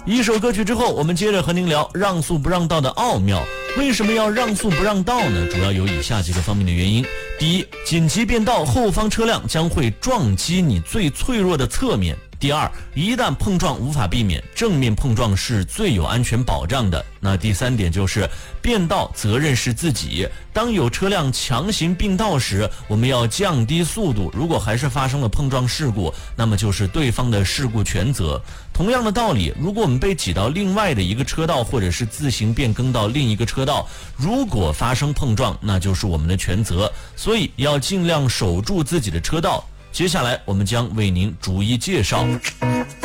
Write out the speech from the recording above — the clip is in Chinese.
一首歌曲之后，我们接着和您聊让速不让道的奥妙。为什么要让速不让道呢？主要有以下几个方面的原因。第一，紧急变道，后方车辆将会撞击你最脆弱的侧面。第二，一旦碰撞无法避免，正面碰撞是最有安全保障的。那第三点就是变道责任是自己，当有车辆强行并道时，我们要降低速度，如果还是发生了碰撞事故，那么就是对方的事故全责。同样的道理，如果我们被挤到另外的一个车道，或者是自行变更到另一个车道，如果发生碰撞，那就是我们的全责，所以要尽量守住自己的车道。接下来我们将为您逐一介绍。